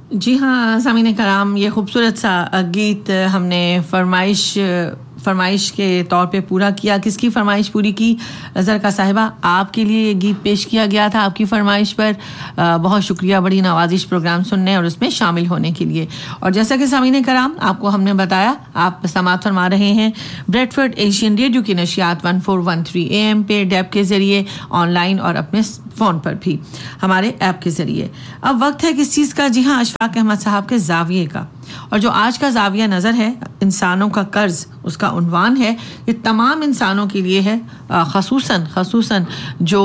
جی ہاں سامعین کرام، یہ خوبصورت سا گیت ہم نے فرمائش کے طور پہ پورا کیا. کس کی فرمائش پوری کی؟ زرکا صاحبہ، آپ کے لیے یہ گیت پیش کیا گیا تھا آپ کی فرمائش پر. بہت شکریہ بڑی نوازش پروگرام سننے اور اس میں شامل ہونے کے لیے. اور جیسا کہ سامعین کرام آپ کو ہم نے بتایا، آپ سماعت فرما رہے ہیں بریڈ فورڈ ایشین ریڈیو کی نشریات 1413 AM پہ ڈیب کے ذریعے، آن لائن اور اپنے فون پر بھی ہمارے ایپ کے ذریعے. اب وقت ہے کس چیز کا؟ جی ہاں، اشفاق احمد صاحب کے زاویے کا. اور جو آج کا زاویہ نظر ہے انسانوں کا قرض، اس کا عنوان ہے یہ تمام انسانوں کے لیے ہے، خصوصاً جو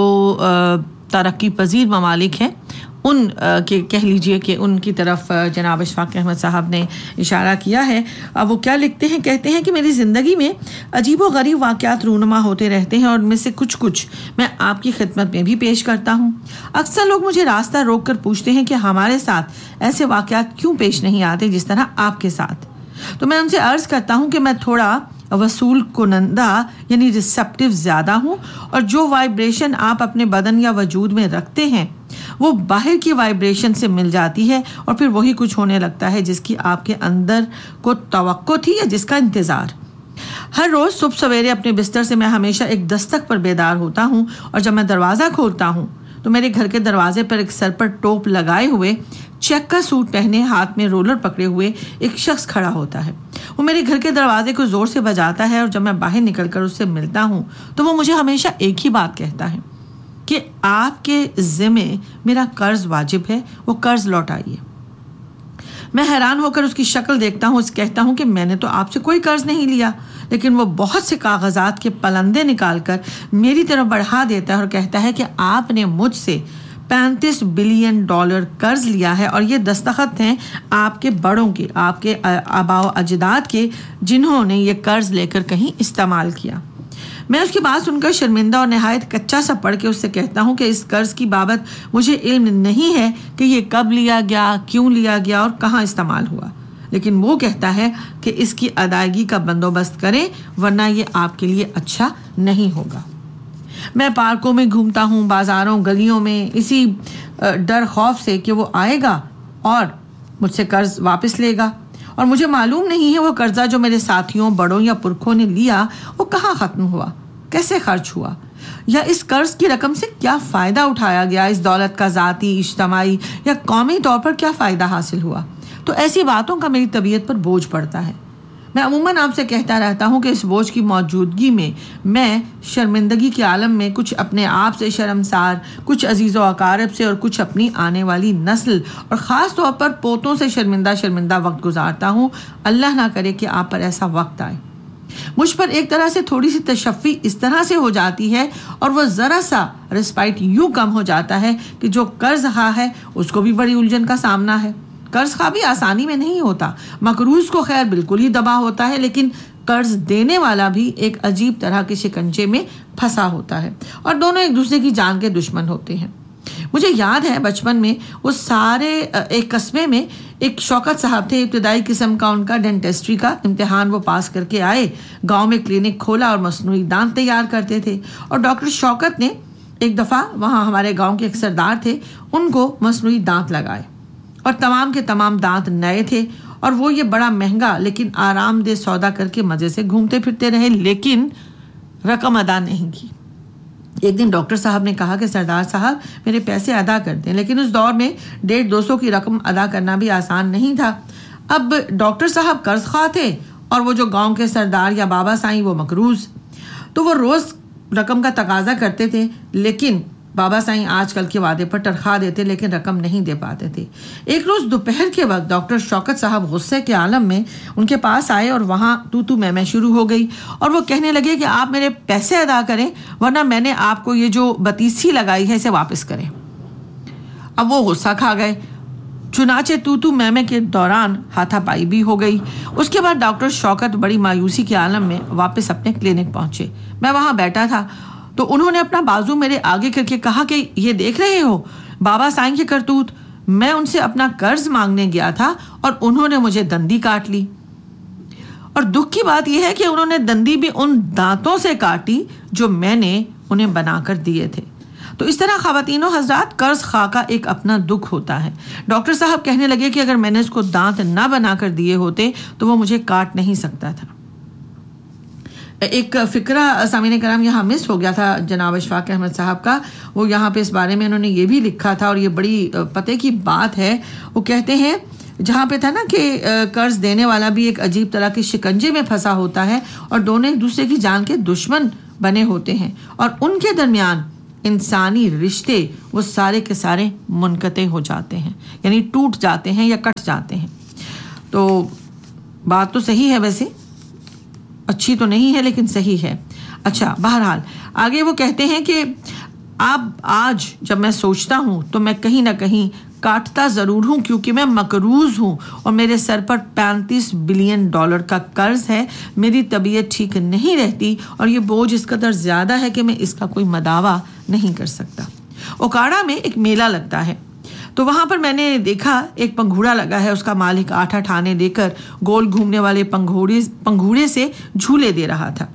ترقی پذیر ممالک ہیں ان کے کہہ لیجئے کہ ان کی طرف جناب اشفاق احمد صاحب نے اشارہ کیا ہے. اب وہ کیا لکھتے ہیں؟ کہتے ہیں کہ میری زندگی میں عجیب و غریب واقعات رونما ہوتے رہتے ہیں اور ان میں سے کچھ میں آپ کی خدمت میں بھی پیش کرتا ہوں. اکثر لوگ مجھے راستہ روک کر پوچھتے ہیں کہ ہمارے ساتھ ایسے واقعات کیوں پیش نہیں آتے جس طرح آپ کے ساتھ. تو میں ان سے عرض کرتا ہوں کہ میں تھوڑا وصول کنندہ یعنی ریسیپٹیو زیادہ ہوں، اور جو وائبریشن آپ اپنے بدن یا وجود میں رکھتے ہیں وہ باہر کی وائبریشن سے مل جاتی ہے اور پھر وہی کچھ ہونے لگتا ہے جس کی آپ کے اندر کو توقع تھی یا جس کا انتظار. ہر روز صبح سویرے اپنے بستر سے میں ہمیشہ ایک دستک پر بیدار ہوتا ہوں، اور جب میں دروازہ کھولتا ہوں تو میرے گھر کے دروازے پر ایک سر پر ٹوپ لگائے ہوئے، چیک کا سوٹ پہنے، ہاتھ میں رولر پکڑے ہوئے ایک شخص کھڑا ہوتا ہے. وہ میرے گھر کے دروازے کو زور سے بجاتا ہے، اور جب میں باہر نکل کر اس سے ملتا ہوں تو وہ مجھے ہمیشہ ایک ہی بات کہتا ہے کہ آپ کے ذمے میرا قرض واجب ہے، وہ قرض لوٹائیے. میں حیران ہو کر اس کی شکل دیکھتا ہوں، کہتا ہوں کہ میں نے تو آپ سے کوئی قرض نہیں لیا. لیکن وہ بہت سے کاغذات کے پلندے نکال کر میری طرف بڑھا دیتا ہے اور کہتا ہے کہ آپ نے مجھ سے $35 بلین قرض لیا ہے، اور یہ دستخط ہیں آپ کے بڑوں کے، آپ کے آباء و اجداد کے، جنہوں نے یہ قرض لے کر کہیں استعمال کیا. میں اس کی بات سن کر شرمندہ اور نہایت کچا سا پڑھ کے اس سے کہتا ہوں کہ اس قرض کی بابت مجھے علم نہیں ہے کہ یہ کب لیا گیا، کیوں لیا گیا اور کہاں استعمال ہوا. لیکن وہ کہتا ہے کہ اس کی ادائیگی کا بندوبست کریں ورنہ یہ آپ کے لیے اچھا نہیں ہوگا. میں پارکوں میں گھومتا ہوں، بازاروں گلیوں میں، اسی ڈر خوف سے کہ وہ آئے گا اور مجھ سے قرض واپس لے گا، اور مجھے معلوم نہیں ہے وہ قرضہ جو میرے ساتھیوں، بڑوں یا پرکھوں نے لیا وہ کہاں ختم ہوا، کیسے خرچ ہوا، یا اس قرض کی رقم سے کیا فائدہ اٹھایا گیا، اس دولت کا ذاتی، اجتماعی یا قومی طور پر کیا فائدہ حاصل ہوا. تو ایسی باتوں کا میری طبیعت پر بوجھ پڑتا ہے. میں عموماً آپ سے کہتا رہتا ہوں کہ اس بوجھ کی موجودگی میں میں شرمندگی کے عالم میں کچھ اپنے آپ سے شرمسار، کچھ عزیز و اقارب سے، اور کچھ اپنی آنے والی نسل اور خاص طور پر پوتوں سے شرمندہ وقت گزارتا ہوں. اللہ نہ کرے کہ آپ پر ایسا وقت آئے. مجھ پر ایک طرح سے تھوڑی سی تشفی اس طرح سے ہو جاتی ہے، اور وہ ذرا سا رسپائٹ یوں کم ہو جاتا ہے کہ جو قرض خواہ ہے اس کو بھی بڑی الجھن کا سامنا ہے. قرض خواہ بھی آسانی میں نہیں ہوتا، مقروض کو خیر بالکل ہی دبا ہوتا ہے، لیکن قرض دینے والا بھی ایک عجیب طرح کے شکنجے میں پھنسا ہوتا ہے، اور دونوں ایک دوسرے کی جان کے دشمن ہوتے ہیں. مجھے یاد ہے بچپن میں وہ سارے ایک قصبے میں ایک شوکت صاحب تھے، ابتدائی قسم کا ان کا ڈینٹسٹری کا امتحان وہ پاس کر کے آئے، گاؤں میں کلینک کھولا اور مصنوعی دانت تیار کرتے تھے. اور ڈاکٹر شوکت نے ایک دفعہ وہاں ہمارے گاؤں کے ایک سردار تھے، ان کو مصنوعی دانت لگائے، اور تمام کے تمام دانت نئے تھے، اور وہ یہ بڑا مہنگا لیکن آرام دہ سودا کر کے مزے سے گھومتے پھرتے رہے، لیکن رقم ادا نہیں کی. ایک دن ڈاکٹر صاحب نے کہا کہ سردار صاحب میرے پیسے ادا کر دیں، لیکن اس دور میں 150-200 کی رقم ادا کرنا بھی آسان نہیں تھا. اب ڈاکٹر صاحب قرض خواہ تھے، اور وہ جو گاؤں کے سردار یا بابا سائیں وہ مقروض. تو وہ روز رقم کا تقاضا کرتے تھے، لیکن بابا سائیں آج کل کے وعدے پر تنخواہ دیتے لیکن رقم نہیں دے پاتے تھے. ایک روز دوپہر کے وقت ڈاکٹر شوکت صاحب غصے کے عالم میں ان کے پاس آئے، اور وہاں تو میں شروع ہو گئی، اور وہ کہنے لگے کہ آپ میرے پیسے ادا کریں ورنہ میں نے آپ کو یہ جو بتیسی لگائی ہے اسے واپس کریں. اب وہ غصہ کھا گئے، چنانچہ تو میں کے دوران ہاتھا پائی بھی ہو گئی. اس کے بعد ڈاکٹر شوکت بڑی مایوسی کے عالم میں واپس اپنے کلینک پہنچے. میں وہاں بیٹھا تھا تو انہوں نے اپنا بازو میرے آگے کر کے کہا کہ یہ دیکھ رہے ہو بابا سائیں کی کرتوت، میں ان سے اپنا قرض مانگنے گیا تھا اور انہوں نے مجھے دندی کاٹ لی. اور دکھ کی بات یہ ہے کہ انہوں نے دندی بھی ان دانتوں سے کاٹی جو میں نے انہیں بنا کر دیے تھے. تو اس طرح خواتین و حضرات، قرض خواہ کا ایک اپنا دکھ ہوتا ہے. ڈاکٹر صاحب کہنے لگے کہ اگر میں نے اس کو دانت نہ بنا کر دیے ہوتے تو وہ مجھے کاٹ نہیں سکتا تھا. ایک فقرہ سامعین کرام یہاں مس ہو گیا تھا جناب اشفاق احمد صاحب کا. وہ یہاں پہ اس بارے میں انہوں نے یہ بھی لکھا تھا اور یہ بڑی پتے کی بات ہے. وہ کہتے ہیں جہاں پہ تھا نا کہ قرض دینے والا بھی ایک عجیب طرح کے شکنجے میں پھنسا ہوتا ہے اور دونوں ایک دوسرے کی جان کے دشمن بنے ہوتے ہیں اور ان کے درمیان انسانی رشتے وہ سارے کے سارے منقطع ہو جاتے ہیں، یعنی ٹوٹ جاتے ہیں یا کٹ جاتے ہیں. تو بات تو صحیح ہے، ویسے اچھی تو نہیں ہے لیکن صحیح ہے. اچھا، بہرحال آگے وہ کہتے ہیں کہ اب آج جب میں سوچتا ہوں تو میں کہیں نہ کہیں کاٹتا ضرور ہوں، کیونکہ میں مقروض ہوں اور میرے سر پر $35 بلین کا قرض ہے. میری طبیعت ٹھیک نہیں رہتی اور یہ بوجھ اس قدر زیادہ ہے کہ میں اس کا کوئی مداوع نہیں کر سکتا. اوکاڑا میں ایک میلہ لگتا ہے، تو وہاں پر میں نے دیکھا ایک پنگھوڑا لگا ہے. اس کا مالک 8 آنے لے کر گول گھومنے والے پنگھوڑے سے جھولے دے رہا تھا.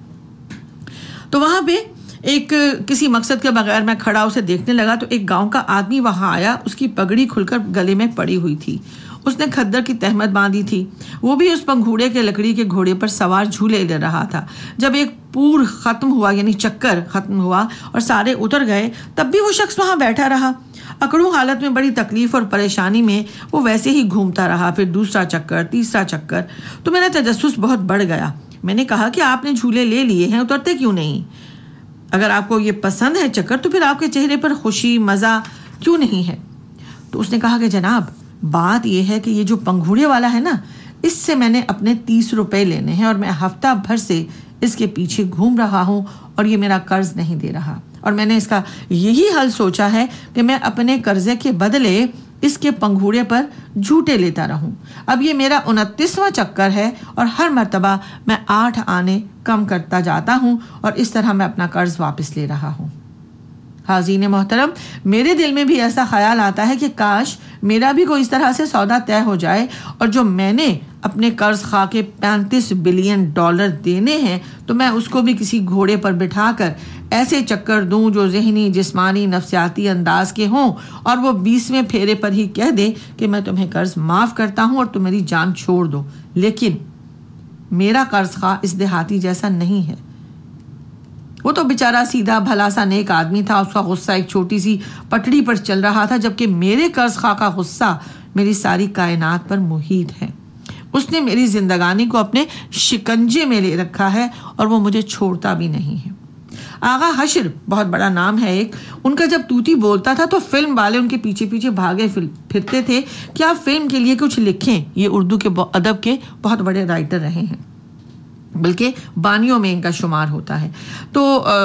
تو وہاں پہ ایک کسی مقصد کے بغیر میں کھڑا اسے دیکھنے لگا تو ایک گاؤں کا آدمی وہاں آیا. اس کی پگڑی کھل کر گلے میں پڑی ہوئی تھی. اس نے کھدر کی تہمت باندھی تھی. وہ بھی اس پنگھوڑے کے لکڑی کے گھوڑے پر سوار جھولے لے رہا تھا. جب ایک پور ختم ہوا، یعنی چکر ختم ہوا اور سارے اتر گئے، تب بھی وہ شخص وہاں بیٹھا رہا. اکڑوں حالت میں بڑی تکلیف اور پریشانی میں وہ ویسے ہی گھومتا رہا. پھر دوسرا چکر، تیسرا چکر. تو میرا تجسس بہت بڑھ گیا. میں نے کہا کہ آپ نے جھولے لے لیے ہیں، اترتے کیوں نہیں؟ اگر آپ کو یہ پسند ہے چکر تو پھر آپ کے چہرے پر خوشی مزہ کیوں نہیں ہے؟ تو اس نے کہا کہ جناب، بات یہ ہے کہ یہ جو پنگھوڑے والا ہے نا، اس سے میں نے اپنے $30 لینے ہیں اور میں ہفتہ بھر سے اس کے پیچھے گھوم رہا ہوں اور یہ میرا قرض نہیں دے رہا. اور میں نے اس کا یہی حل سوچا ہے کہ میں اپنے قرضے کے بدلے اس کے پنگھوڑے پر جھوٹے لیتا رہوں. اب یہ میرا 29واں چکر ہے اور ہر مرتبہ میں 8 آنے کم کرتا جاتا ہوں اور اس طرح میں اپنا قرض واپس لے رہا ہوں. حاضرین محترم، میرے دل میں بھی ایسا خیال آتا ہے کہ کاش میرا بھی کوئی اس طرح سے سودا طے ہو جائے اور جو میں نے اپنے قرض خواہ کے $35 بلین دینے ہیں تو میں اس کو بھی کسی گھوڑے پر بٹھا کر ایسے چکر دوں جو ذہنی، جسمانی، نفسیاتی انداز کے ہوں اور وہ 20ویں پھیرے پر ہی کہہ دے کہ میں تمہیں قرض معاف کرتا ہوں اور تم میری جان چھوڑ دو. لیکن میرا قرض خواہ اس دیہاتی جیسا نہیں ہے. وہ تو بیچارہ سیدھا بھلا سا نیک آدمی تھا. اس کا غصہ ایک چھوٹی سی پٹڑی پر چل رہا تھا، جبکہ میرے قرض خواہ کا غصہ میری ساری کائنات پر محیط ہے. اس نے میری زندگانی کو اپنے شکنجے میں لے رکھا ہے اور وہ مجھے چھوڑتا بھی نہیں ہے. آغا حشر بہت بڑا نام ہے ایک. ان کا جب توتی بولتا تھا تو فلم والے ان کے پیچھے پیچھے بھاگے پھرتے تھے کہ آپ فلم کے لیے کچھ لکھیں. یہ اردو کے ادب کے بہت بڑے رائٹر رہے ہیں، بلکہ بانیوں میں ان کا شمار ہوتا ہے. تو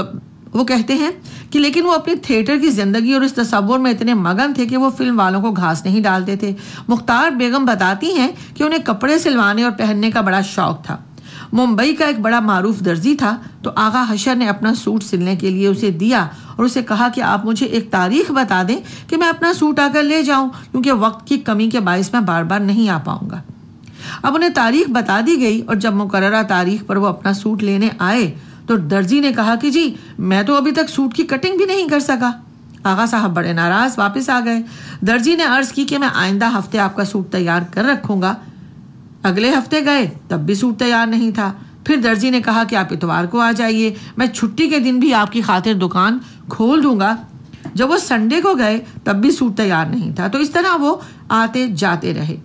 وہ کہتے ہیں کہ لیکن وہ اپنی تھیٹر کی زندگی اور اس تصور میں اتنے مگن تھے کہ وہ فلم والوں کو گھاس نہیں ڈالتے تھے. مختار بیگم بتاتی ہیں کہ انہیں کپڑے سلوانے اور پہننے کا بڑا شوق تھا. ممبئی کا ایک بڑا معروف درزی تھا، تو آغا حشر نے اپنا سوٹ سلنے کے لیے اسے دیا اور اسے کہا کہ آپ مجھے ایک تاریخ بتا دیں کہ میں اپنا سوٹ آ کر لے جاؤں، کیونکہ وقت کی کمی کے باعث میں بار بار نہیں آ پاؤں گا. اب انہیں تاریخ بتا دی گئی اور جب مقررہ تاریخ پر وہ اپنا سوٹ لینے آئے تو درزی نے کہا کہ جی میں تو ابھی تک سوٹ کی کٹنگ بھی نہیں کر سکا. آغا صاحب بڑے ناراض واپس آ گئے. درزی نے عرض کی کہ میں آئندہ ہفتے آپ کا سوٹ تیار کر رکھوں گا. اگلے ہفتے گئے تب بھی سوٹ تیار نہیں تھا. پھر درزی نے کہا کہ آپ اتوار کو آ جائیے، میں چھٹی کے دن بھی آپ کی خاطر دکان کھول دوں گا. جب وہ سنڈے کو گئے تب بھی سوٹ تیار نہیں تھا. تو اس طرح وہ آتے جاتے رہے.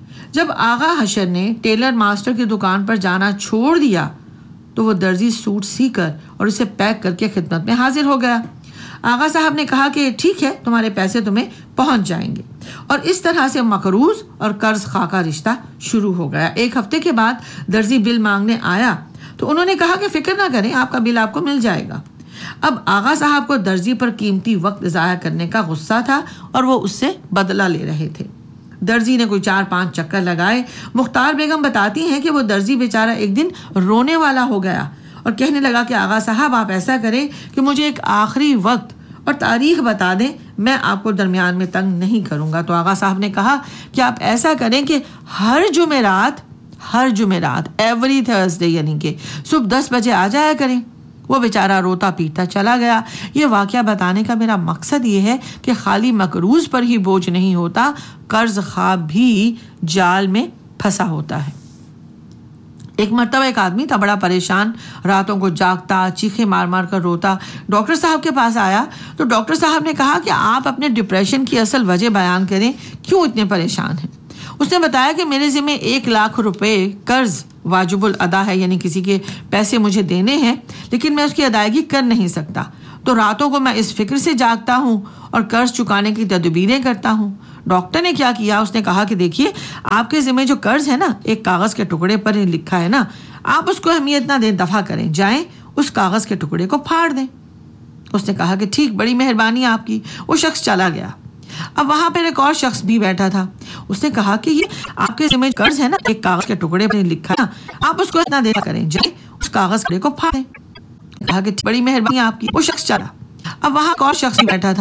جب آغا حشر نے ٹیلر ماسٹر کی دکان پر جانا چھوڑ دیا تو وہ درزی سوٹ سی کر اور اسے پیک کر کے خدمت میں حاضر ہو گیا. آغا صاحب نے کہا کہ ٹھیک ہے، تمہارے پیسے تمہیں پہنچ جائیں گے. اور اس طرح سے مقروض اور قرض خواہ کا رشتہ شروع ہو گیا. ایک ہفتے کے بعد درزی بل مانگنے آیا تو انہوں نے کہا کہ فکر نہ کریں، آپ کا بل آپ کو مل جائے گا. اب آغا صاحب کو درزی پر قیمتی وقت ضائع کرنے کا غصہ تھا اور وہ اس سے بدلہ لے رہے تھے. درزی نے کوئی 4-5 چکر لگائے. مختار بیگم بتاتی ہیں کہ وہ درزی بیچارہ ایک دن رونے والا ہو گیا اور کہنے لگا کہ آغا صاحب آپ ایسا کریں کہ مجھے ایک آخری وقت اور تاریخ بتا دیں، میں آپ کو درمیان میں تنگ نہیں کروں گا. تو آغا صاحب نے کہا کہ آپ ایسا کریں کہ ہر جمعرات ایوری تھرسڈے، یعنی کہ صبح 10 بجے آ جایا کریں. وہ بیچارہ روتا پیٹتا چلا گیا۔ یہ واقعہ بتانے کا میرا مقصد یہ ہے کہ خالی مقروض پر ہی بوجھ نہیں ہوتا، قرض خواہ بھی جال میں پھنسا ہوتا ہے۔ ایک مرتبہ ایک آدمی تھا بڑا پریشان، راتوں کو جاگتا، چیخے مار مار کر روتا۔ ڈاکٹر صاحب کے پاس آیا تو ڈاکٹر صاحب نے کہا کہ آپ اپنے ڈپریشن کی اصل وجہ بیان کریں، کیوں اتنے پریشان ہیں؟ اس نے بتایا کہ میرے ذمہ 1 لاکھ روپے قرض واجب الادا ہے، یعنی کسی کے پیسے مجھے دینے ہیں، لیکن میں اس کی ادائیگی کر نہیں سکتا، تو راتوں کو میں اس فکر سے جاگتا ہوں اور قرض چکانے کی تدبیریں کرتا ہوں۔ ڈاکٹر نے کیا کیا، اس نے کہا کہ دیکھیے آپ کے ذمہ جو قرض ہے نا، ایک کاغذ کے ٹکڑے پر لکھا ہے نا، آپ اس کو اہمیت نہ دیں، دفع کریں، جائیں اس کاغذ کے ٹکڑے کو پھاڑ دیں۔ اس نے کہا کہ ٹھیک، بڑی مہربانی آپ کی۔ وہ شخص چلا گیا۔ اب وہاں پر ایک اور شخص بھی بیٹھا تھا۔ اس نے کہا کہ یہ آپ کے ذمہ قرض ہے نا، ایک کاغذ کے ٹکڑے پر لکھا ہے نا، آپ اس کو اتنا دفع کریں، جائیں اس کاغذ کو پھاڑ دیں۔ کہا کہ بڑی مہربانی آپ کی۔ وہ شخص چلا۔ اب وہاں ایک اور شخص بھی بیٹھا تھا۔